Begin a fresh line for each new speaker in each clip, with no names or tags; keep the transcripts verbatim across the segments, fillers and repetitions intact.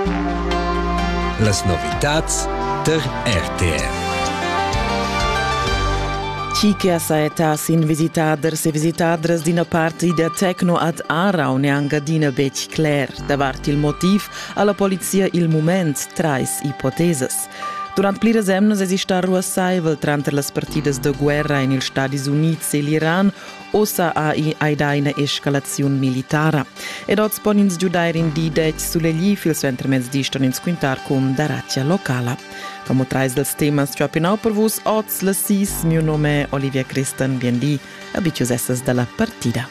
Las novitats der R T R.
Ciche assaetas in visitaders e visitadres d'ina partida tecno ad Arau neangadina bec clar. Davart il motiv, alla polizia il moment trais ipoteses. Durant pliras emnas esista ruassaivel trante las partidas de guerra in il Stati Units e l'Iran, ossa a i aida ina escalaziun militara. Ed oz ponins giudair in didec sulle gli fil su entremez diston in squintar cum daratia locala. Como trais dels temas ciopinau per vus, oz la sis, mio nome Olivia Christen, biendi, abitius essas della partida.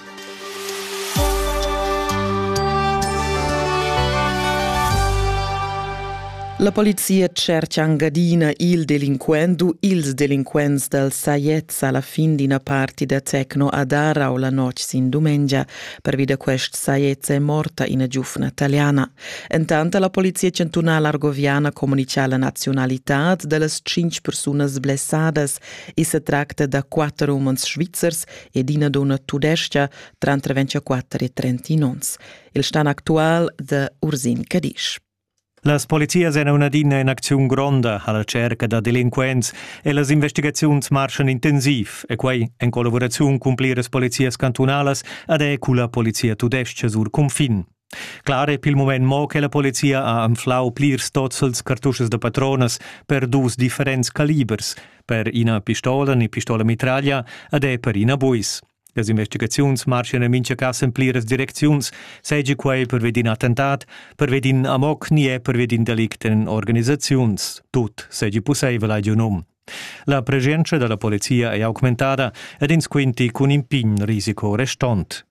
La polizia cerca Engadina il delinquentu, ils delinquents del Saiez alla fin di una partida tecno ad Arau la noce sin domenica. Per via quest Saiez è morta in una giovane italiana. Intanto la polizia cantonale argoviana comunica la nazionalità delle cinque persone blessadas e si tratta da quattro uomini svizzers e di una donna tudesca tra ventiquattro e trentanove. Il stand attuale de Ursin Cadiz.
Las polizias hanno una dina in azione gronda alla cerca da delinquents e las investigazioni marciano intensiv e quei in collaborazione con le polizias cantonales ed è con la polizia tudesca sur confin. Claro, per il momento mo che la polizia ha inflau plirs tots els cartuches de patrones per dus differents calibers, per una pistola, una pistola mitraglia ed è per una buis. Les investigaziuns marciano in mincha casa in pliras direcziuns, seigi quei per vedin attentat, per vedin amok nie per vedin delict in organizaziuns. Tut seigi possibile a giunom. La presenza della polizia è aumentata ed in squinti con impegno risico restant.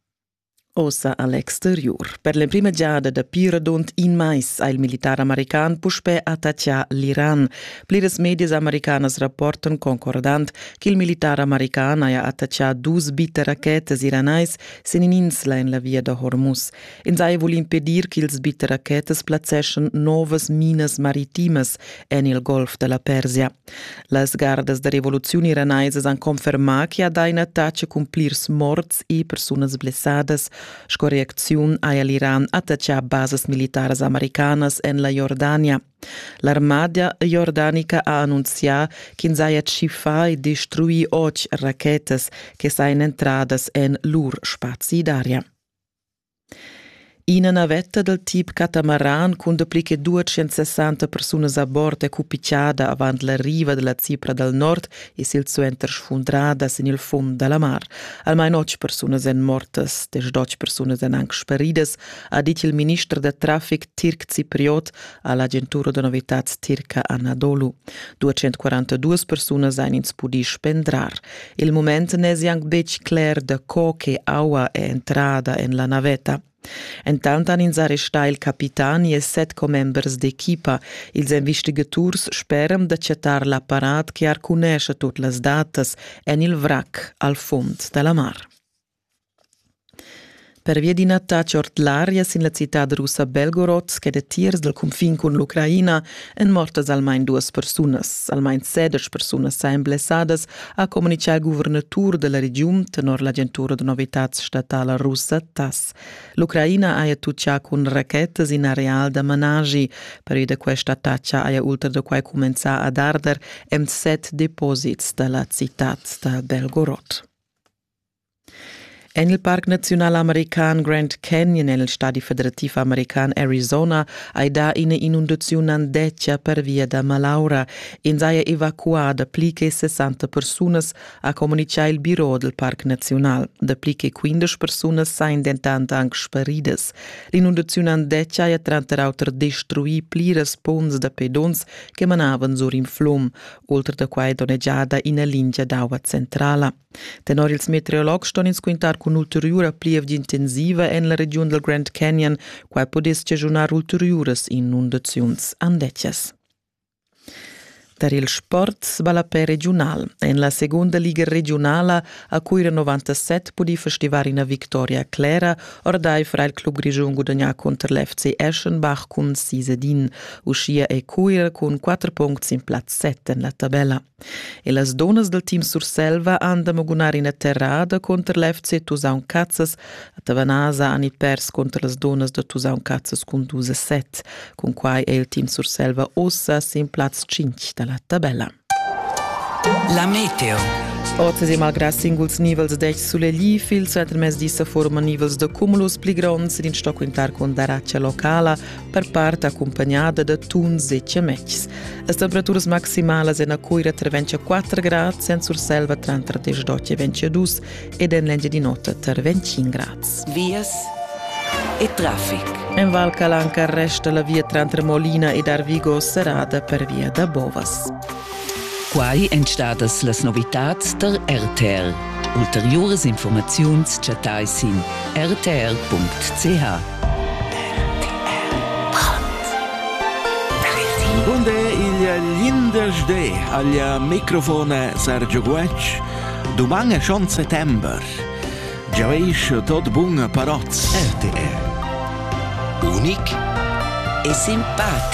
Ossa all'exterior. Per le prime giade da Piradont in mais il militare americano puspe attaccia l'Iran. Pliras medias americanas rapportan concordant che il militare americano ha attaccia dus bitte rachetes iranais sin in insla in la via da Hormuz. In sei vuol impedir che ils bitte rachetes placeschen novas minas maritimas en il Golf della Persia. Las gardas da rivoluzione iranaises han conferma che ha dain attaccia con plirs morts e personas blessadas. Sco reacziun a l'Iran attaccia bases militares americanas en la Jordania. L'armada jordanica ha annunziato che s'ha scifa e destruì och rachetes che sain entradas en lur spazi d'aria. Una navetta del tipo catamaran con dappliche duecentosessanta persone a bordo è cupicciata avanti la riva della Cipra del Nord e sil suenter sfundrada in il fondo della mar. Almeno otto persone sono morte, dodici persone sono anche sparidas, ha detto il ministro del traffico tirc cipriot all'agentura di novità tirca Anadolu. duecentoquarantadue persone sono in spudi spendrar. Il momento ne è anche ben chiaro da co che acqua è entrata in la navetta. Intanto hanno arrestato il capitano e sette co-members d'equipa. Ils investigators speram d'accettare l'apparat che arconesce tutte le date en il vrac al fondo della mar. Per via di un attacco ortlaria in la città russa Belgorod, che de tiers del confine con l'Ucraina, en mortes almeno due persone. Almeno sedici persone sono blessate, ha comunicato il governatore della regione, tenor l'agentura di novità statale russa T A S. L'Ucraina ha attaccato con racchette in areale da menaggi. Per via di questo attacco ha oltre da quai cominciato ad ardere in sette depositi della città di Belgorod. En il Parc Nazionale American Grand Canyon nel Stato Federativo Americano Arizona ha dato una inondazione andeccia per via da malaura. In sei evacuata pliche sessanta persone a comunicare il bureau del Parc Nazionale. Da pliche quindici persone sono intanto anche sparite. L'inondazione andeccia ha trantauter destruì pliras ponts da pedons che manavano sur in flum, oltre da quai doneggiata in una linea d'acqua centrale. Tenor ils meteorologi stanno in squintar con ulteriore plievgi intensiva en la regione del Grand Canyon, quai podes cagionar ulteriores inundaziuns andeccias. Per il sport va la P regional. En la seconda liga regionale a cui il novantasette pudi festivare una vittoria clara, ordai fra il club Grigion guadagna contro l'F C Eschenbach con Sisedin. Uscia e cuira con quattro punti in platz sette in la tabella. E las donas del team Surselva hanno mogunar in terrada contro l'F C Tusaun Cazzas. A Tavanasa hanno pers contro las donas de Tusaun Cazzas con due sette, con quai è il team Surselva ossa in platz cinque della tabella.
La meteo.
Oggi si malgrado singuls nivels dec sulle gli, fil suenter mes dissa forma nivels de cumulus pli grons in sto quintar con daraccia locala per parte accompagnata da tuns e ciamecs. As temperaturas maximales en a cuira tra ventiquattro gradi, en Surselva tra trentadue e ventidue ed en lenge di notte tra venticinque gradi.
Vias e traffic.
En Val Calanca resta la via tra Molina ed Arvigo serrada per via da Bovas.
Quai entstadas las novitats der R T R. Ulteriores informaziuns chatais in r t r punct c h.
Bunde il Lindersde al microfone Sergio Guec. Domani è schon settember. Giaveis tot bun paroz.
R T R. Unic e simpatico.